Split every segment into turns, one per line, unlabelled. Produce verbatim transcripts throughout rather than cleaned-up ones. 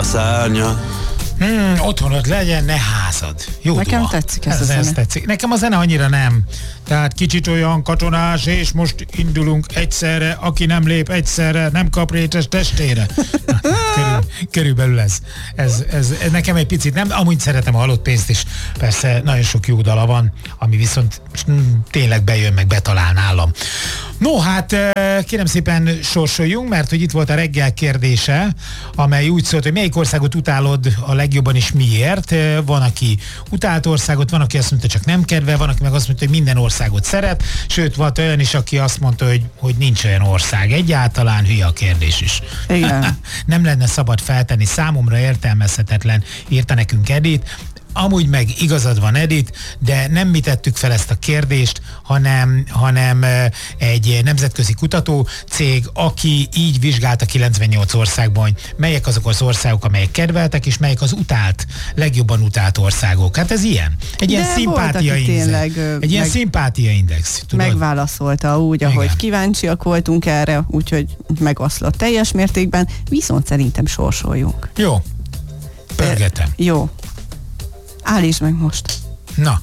szárnya.
Hmm, otthonod legyen, ne házad. Jó
Nekem
duma.
tetszik ez, ez a
ez, ez
zene.
tetszik. Nekem a zene annyira nem. Tehát kicsit olyan katonás, és most indulunk egyszerre, aki nem lép egyszerre, nem kap rétes testére. Körül, körülbelül ez. Ez, ez. Ez nekem egy picit nem, amúgy szeretem a halott pénzt, és persze nagyon sok jó dala van, ami viszont mm, tényleg bejön, meg betalál nálam. No, hát kérem szépen sorsoljunk, mert hogy itt volt a reggel kérdése, amely úgy szólt, hogy melyik országot utálod a legjobban és miért. Van, aki utált országot, van, aki azt mondta, csak nem kedvel, van, aki meg azt mondta, hogy minden országot szeret, sőt, volt olyan is, aki azt mondta, hogy, hogy nincs olyan ország. Egyáltalán hülye a kérdés is.
Igen.
Nem lenne szabad feltenni, számomra értelmezhetetlen, írta nekünk Edith. Amúgy meg igazad van, Edith, de nem mi tettük fel ezt a kérdést, hanem, hanem egy nemzetközi kutatócég, aki így vizsgálta kilencvennyolc országban, hogy melyek azok az országok, amelyek kedveltek, és melyek az utált, legjobban utált országok. Hát ez ilyen. Egy ilyen szimpátiaindex. Egy ilyen szimpátiaindex.
Megválaszolta úgy, ahogy igen. Kíváncsiak voltunk erre, úgyhogy megoszlott teljes mértékben, viszont szerintem sorsoljunk.
Jó. Pörgetem.
E, jó. Állítsd meg most.
Na.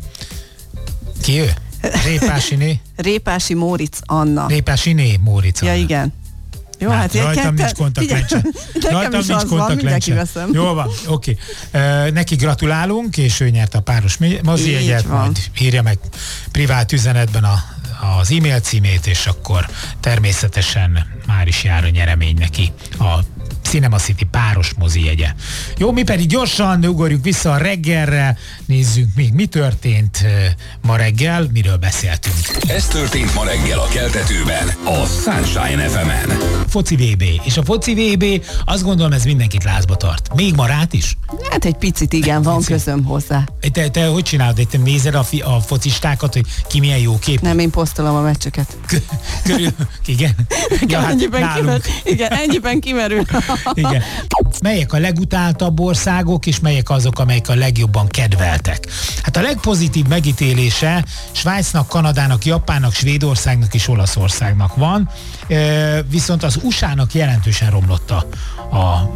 Ki ő? Répásiné?
Répási Móricz Anna.
Répásiné Móricz Anna.
Ja, igen. Jó, hát, hát
rajtam nincs kontaktlencse. Rajtam nincs kontaktlencse. Jó van, oké. Okay. Uh, neki gratulálunk, és ő nyerte a páros mozijegyet, majd írja meg privát üzenetben a, az e-mail címét, és akkor természetesen már is jár a nyeremény neki a Cinema City páros mozi jegye. Jó, mi pedig gyorsan ugorjuk vissza a reggelre, nézzük még mi történt ma reggel, miről beszéltünk.
Ez történt ma reggel a Keltetőben, a Sunshine ef emen.
Foci vé bé, és a foci vé bé, azt gondolom, ez mindenkit lázba tart. Még Marát is?
Hát egy picit igen, van közöm hozzá.
Te, te hogy csinálod? Te nézed a, fi, a focistákat, hogy ki milyen jó kép?
Nem, én posztolom a meccseket.
Körül, igen?
Ja, hát ennyiben kimerül. Igen, ennyiben kimerül.
Igen. Melyek a legutáltabb országok, és melyek azok, amelyek a legjobban kedveltek? Hát a legpozitív megítélése Svájcnak, Kanadának, Japánnak, Svédországnak és Olaszországnak van, viszont az u es á-nak jelentősen romlott a, a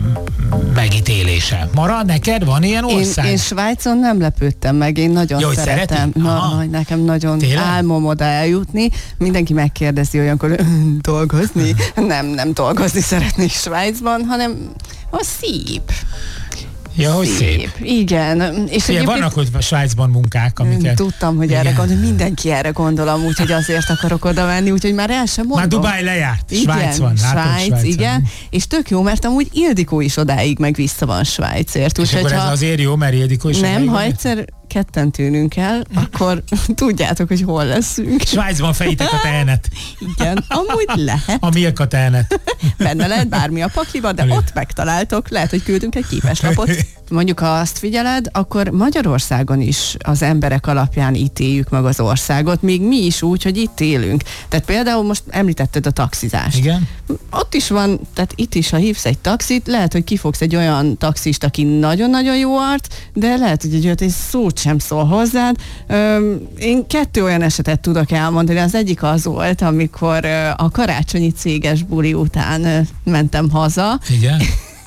megítélése. Mara, neked van ilyen ország?
Én, én Svájcon nem lepődtem meg, én nagyon Jó, szeretem. Na, nekem nagyon Tényleg? álmom oda eljutni. Mindenki megkérdezi olyankor, dolgozni? nem, nem dolgozni szeretnék Svájcban, hanem a szép.
Ja, hogy szép. szép.
Igen. És
Ugye, vannak, hogy Svájcban munkák, amiket...
Tudtam, hogy igen. erre gondol, mindenki erre gondolom, úgyhogy azért akarok oda menni, úgyhogy már el sem mondom.
Már Dubáj lejárt,
igen,
Svájc van.
Svájc,
Svájc,
igen. És tök jó, mert amúgy Ildikó is odáig meg vissza van Svájcért.
És akkor ez ha... azért jó, mert Ildikó is
nem, ha egyszer ketten tűnünk el, akkor tudjátok, hogy hol leszünk.
Svájcban fejítek a tehenet.
Igen, amúgy lehet.
A Milka tehenet.
Benne lehet bármi a pakliba, de ott megtaláltok, lehet, hogy küldünk egy képeslapot. Mondjuk, ha azt figyeled, akkor Magyarországon is az emberek alapján ítéljük meg az országot, még mi is úgy, hogy itt élünk. Tehát például most említetted a taxizást.
Igen.
Ott is van, tehát itt is, ha hívsz egy taxit, lehet, hogy kifogsz egy olyan taxist, aki nagyon-nagyon jó arc, de lehet, hogy egy olyat, egy szót sem szól hozzád. Öm, én kettő olyan esetet tudok elmondani. Az egyik az volt, amikor a karácsonyi céges buli után mentem haza.
Igen.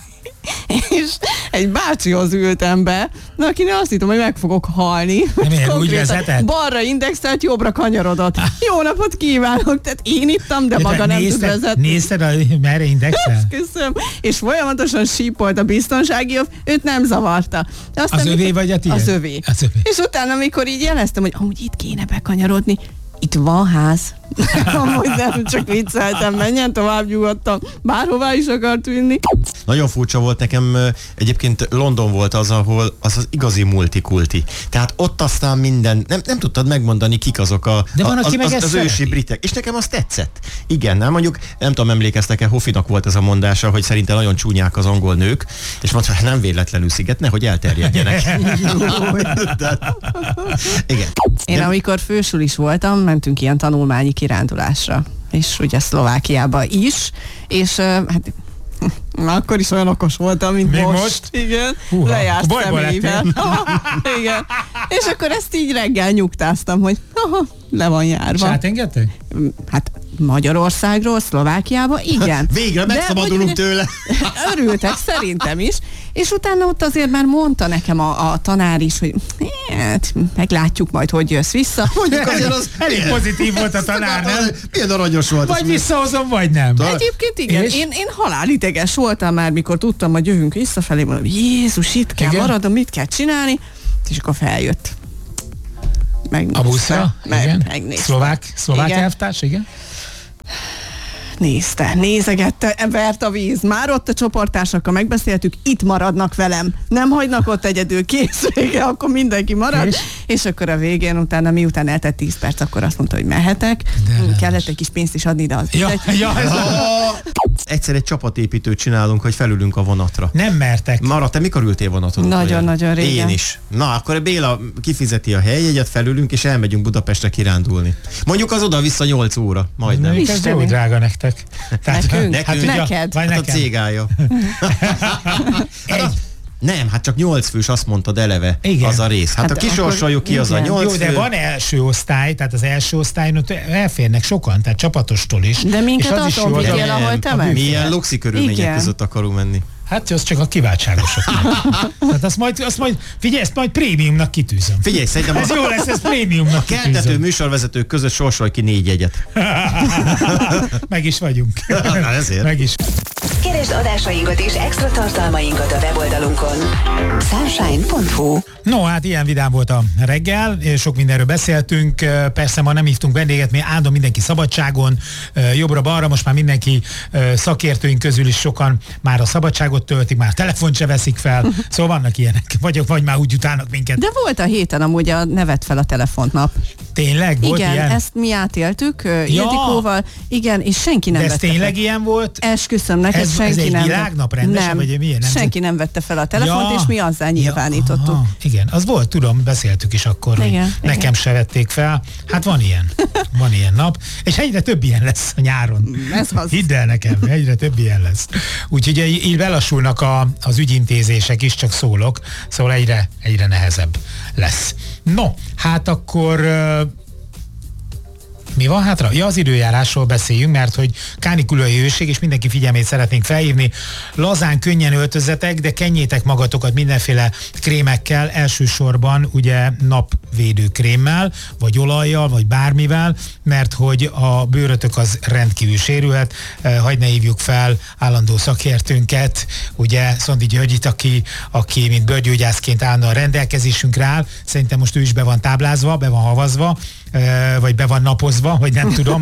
És egy bácsihoz ültem be, na akinek azt hittem, hogy meg fogok halni.
Nem ilyen, úgy vezetett?
Balra indexelt, jobbra kanyarodott. Jó napot kívánok! Tehát én ittam, de, de maga nem tud vezetni.
Nézted, a, merre indexel?
Köszönöm. És folyamatosan sípolt a biztonsági jobb, őt nem zavarta.
Aztán, az övé mikor, vagy a tiéd?
Az övé. Az övé. És utána, amikor így jeleztem, hogy amúgy itt kéne bekanyarodni, itt van ház. Amúgy nem, csak vicceltem, menjen tovább nyugodtan. Bárhová is akart vinni.
Nagyon furcsa volt nekem, egyébként London volt az, ahol az az igazi multikulti. Tehát ott aztán minden, nem, nem tudtad megmondani, kik azok a,
De van,
az, az, az, az ősi britek. És nekem az tetszett. Igen, nem mondjuk, nem tudom, emlékeztek-e, Hofinak volt ez a mondása, hogy szerintem nagyon csúnyák az angol nők, és mondta, hogy nem véletlenül sziget, nehogy elterjedjenek. De, igen.
Én amikor fősulis voltam, mentünk ilyen tanulmányi kirándulásra, és ugye Szlovákiába is, és hát akkor is olyan okos voltam, mint most. most. Igen. Húha, lejárt személyvel. Igen. És akkor ezt így reggel nyugtáztam, hogy aha, le van járva.
És átengedtek?
Hát Magyarországról, Szlovákiába, igen.
Végre megszabadulunk tőle.
Örültek, szerintem is. És utána ott azért már mondta nekem a, a tanár is, hogy hát, meglátjuk majd, hogy jössz vissza.
Mondjuk azért az
elég pozitív volt a tanár, nem?
Milyen aranyos volt.
Vagy visszahozom, vagy nem.
Egyébként igen, én, én halálideges voltam már, mikor tudtam, hogy jövünk visszafelé, mondom, Jézus, itt kell
igen?
maradnom, mit kell csinálni, és akkor feljött. Megnézte.
A buszra?
Meg,
igen.
Megnézte.
Szlovák, szlovák
Igen.
elvtárs, igen?
Nézte, nézegette, vert a víz. Már ott a csoporttársakkal megbeszéltük, itt maradnak velem. Nem hagynak ott egyedül, kész vége, akkor mindenki marad. És, és akkor a végén utána, miután eltett tíz perc, akkor azt mondta, hogy mehetek. De kellett egy kis pénzt is adni, de az
ja,
egy...
ja, ez
Egyszer egy csapatépítőt csinálunk, hogy felülünk a vonatra.
nem mertek.
Mara, te mikor ültél vonaton?
Nagyon-nagyon régen.
Én is. Na, akkor Béla kifizeti a helyjegyet, felülünk, és elmegyünk Budapestre kirándulni. Mondjuk az oda-vissza nyolc óra, majdnem.
Mondjuk ez
Isteni.
jó drága nektek.
Nekünk?
Nekünk.
ugye,
Neked?
vagy
Hát a
nekem.
cégája. Hát a, nem, hát csak nyolc fős, azt mondtad eleve,
Igen.
az a rész. Hát,
Hát
hát a kisorsoljuk ki, az a
igen.
nyolc
Jó, de
fő.
van első osztály, tehát az első osztályon ott elférnek sokan, tehát csapatostól is.
De minket
és az is
azon
jó,
vigyél,
hogy a-
ahol te
a
mensz.
Milyen luxi körülmények
Igen.
között akarunk menni.
Hát az csak a kiváltságosoknak. Tehát azt majd, azt majd, figyelj, ezt majd prémiumnak kitűzöm.
Figyelj, szerintem
Ez
a
jó lesz, ez prémiumnak
keltető
kitűzöm.
műsorvezetők között sorsolj ki négy jegyet.
Meg is vagyunk.
Na, ezért.
Meg is.
Keresd adásainkat és extra tartalmainkat a weboldalunkon. sunshine pont hu.
No, hát ilyen vidám volt a reggel, és sok mindenről beszéltünk. Persze ma nem hívtunk vendéget, mi áldom mindenki szabadságon, jobbra-balra, most már mindenki szakértőink közül is sokan már a szabadságot töltik, már telefont se veszik fel, szóval vannak ilyenek, vagy, vagy már úgy utálnak minket.
De volt a héten amúgy a nevet fel a telefontnap.
Tényleg? Volt
Igen,
ilyen?
ezt mi átéltük uh, Ildikóval, igen, és senki nem
De ez
vette
tényleg
fel.
ilyen volt?
Esküszöm neked,
Ez- ez
senki
egy
nem
világnap
vett-
rendesen,
nem,
vagy milyen nemzet-
senki nem vette fel a telefont,
Ja.
és mi azzal nyilvánítottuk.
Ja, aha, igen, az volt, tudom, beszéltük is akkor,
Igen,
hogy
igen.
nekem se vették fel. Hát van ilyen, van ilyen nap, és egyre több ilyen lesz a nyáron.
Ez az.
Hidd el nekem, egyre több ilyen lesz. Úgyhogy így így belassulnak a, az ügyintézések is, csak szólok, szóval egyre, egyre nehezebb lesz. No, hát akkor... ö, mi van hátra? Ja, az időjárásról beszéljünk, mert hogy kánikulai hőség, és mindenki figyelmét szeretnénk felhívni. Lazán, könnyen öltözetek, de kenjétek magatokat mindenféle krémekkel, elsősorban ugye napvédő krémmel, vagy olajjal, vagy bármivel, mert hogy a bőrötök az rendkívül sérülhet. Eh, Hagy ne hívjuk fel állandó szakértőnket, ugye Szondi Györgyit, aki, aki mint bőrgyógyászként állna a rendelkezésünkre áll. Szerintem most ő is be van táblázva, be van havazva, vagy be van napozva, vagy nem tudom,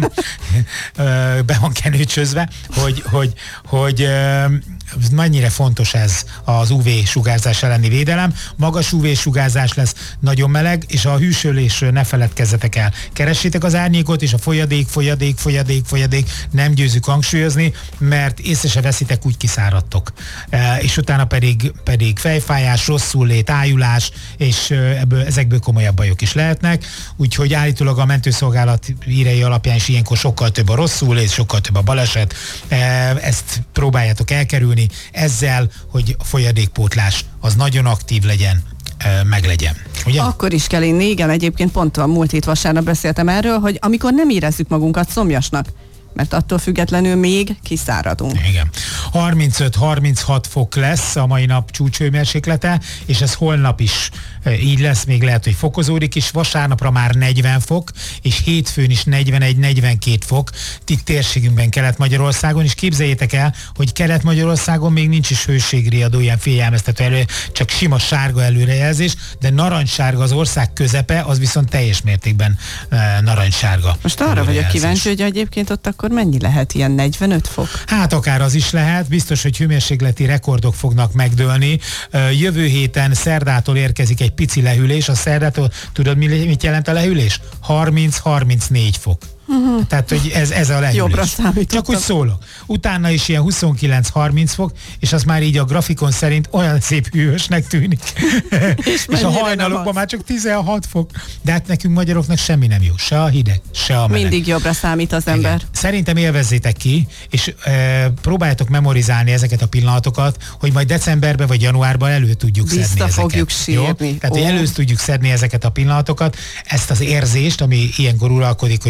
be van kenőcsözve, hogy, hogy, hogy mennyire fontos ez az ú vé-sugárzás elleni védelem. Magas ú vé-sugárzás lesz, nagyon meleg, és a hűsölésről ne feledkezzetek el. Keressétek az árnyékot, és a folyadék, folyadék, folyadék, folyadék, nem győzzük hangsúlyozni, mert észre se veszitek, úgy kiszáradtok. És utána pedig, pedig fejfájás, rosszul-lét, ájulás, és ebből, ezekből komolyabb bajok is lehetnek. Úgyhogy állítólag a mentőszolgálat hírei alapján is ilyenkor sokkal több a rosszul-lét, sokkal több a baleset. Ezt próbáljátok elkerülni ezzel, hogy a folyadékpótlás az nagyon aktív legyen, meglegyen. Ugye?
Akkor is kell inni, igen, egyébként pont a múlt hét vasárnap beszéltem erről, hogy amikor nem érezzük magunkat szomjasnak, mert attól függetlenül még kiszáradunk.
Igen. harmincöt-harminchat fok lesz a mai nap csúcshőmérséklete, és ez holnap is e, így lesz, még lehet, hogy fokozódik is. Vasárnapra már negyven fok, és hétfőn is negyvenegy-negyvenkét fok, itt térségünkben Kelet-Magyarországon, és képzeljétek el, hogy Kelet-Magyarországon még nincs is hőségriadó, ilyen féljelmeztető elő, csak sima sárga előrejelzés, de narancssárga az ország közepe, az viszont teljes mértékben e, narancssárga.
Most arra vagyok
előrejelzés.
kíváncsi, hogy egyébként ott akkor mennyi lehet, ilyen negyvenöt fok?
Hát akár az is lehet, biztos, hogy hőmérsékleti rekordok fognak megdőlni. Ö, Jövő héten szerdától érkezik egy pici lehűlés, a szerdától tudod mi- mit jelent a lehűlés? harminc-harmincnégy fok. Uh-huh. Tehát, hogy ez, ez a lehűlés.
Jobbra számítottam.
Csak úgy szólok. Utána is ilyen huszonkilenc-harminc fok, és az már így a grafikon szerint olyan szép hűvösnek tűnik. és, és a
mennyire nem
hajnalokban
az?
már csak tizenhat fok. De hát nekünk magyaroknak semmi nem jó. Se a hideg, se a meleg.
Mindig jobbra számít az ember.
Igen. Szerintem élvezzétek ki, és e, próbáljátok memorizálni ezeket a pillanatokat, hogy majd decemberben vagy januárban elő tudjuk
Vissza
szedni ezeket.
fogjuk
Jó?
sírni.
Tehát, hogy
Ó.
elő tudjuk szedni ezeket a pillanatokat, ezt az érzést, ami ilyenkor uralkodik, hogy ver a víz.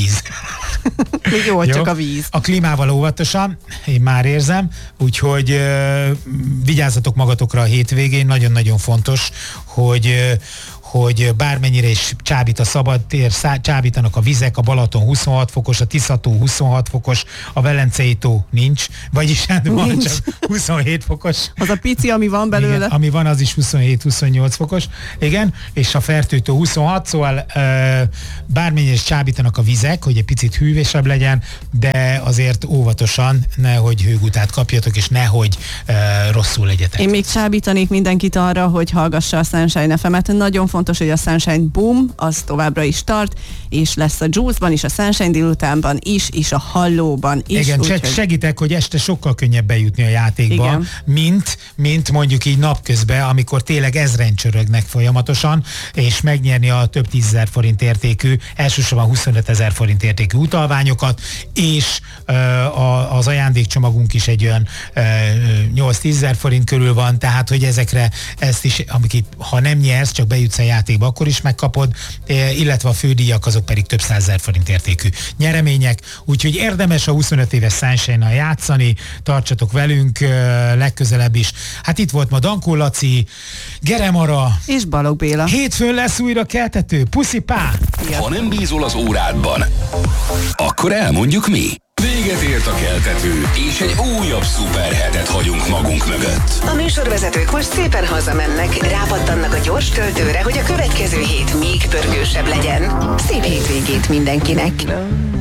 víz.
Még jó, hogy csak a víz.
A klímával óvatosan, én már érzem, úgyhogy uh, vigyázzatok magatokra a hétvégén, nagyon-nagyon fontos, hogy uh, hogy bármennyire is csábít a szabadtér, szá- csábítanak a vizek, a Balaton huszonhat fokos, a Tiszató huszonhat fokos, a Velencei tó nincs, vagyis hát van
Nincs.
csak huszonhét fokos.
Az a pici, ami van belőle.
Igen, ami van, az is huszonhét-huszonnyolc fokos, igen, és a Fertőtó huszonhat, szóval e, bármennyire is csábítanak a vizek, hogy egy picit hűvösebb legyen, de azért óvatosan, nehogy hőgutát kapjatok, és nehogy e, rosszul legyetek.
Én még csábítanék mindenkit arra, hogy hallgassa a Sunshine ef emet. Nagyon fontos, hogy a Sunshine Boom az továbbra is tart, és lesz a Juice-ban is, a Sunshine délutánban is, és a Hallóban is.
Igen,
úgy,
csak
hogy...
segítek, hogy este sokkal könnyebb bejutni a játékba,
Igen.
mint, mint mondjuk így napközben, amikor tényleg ezren csörögnek folyamatosan, és megnyerni a több tízezer forint értékű, elsősorban huszonöt ezer forint értékű utalványokat, és ö, a, az ajándékcsomagunk is egy olyan nyolc-tízezer forint körül van, tehát hogy ezekre ezt is, amiket, ha nem nyersz, csak bejutsz a játékba, akkor is megkapod, illetve a fődíjak azok pedig több százezer forint értékű nyeremények, úgyhogy érdemes a huszonöt éves Sunshine-nal játszani, tartsatok velünk legközelebb is. Hát itt volt ma Dankó Laci, Geremara,
És Balogh Béla.
hétfőn lesz újra keltető, puszi pá!
Ha nem bízol az órádban, akkor elmondjuk mi. Véget ért a keltető, és egy újabb szuper hetet hagyunk magunk mögött.
A műsorvezetők most szépen hazamennek, rápattannak a gyors töltőre, hogy a következő hét még pörgősebb legyen. Szép hétvégét mindenkinek!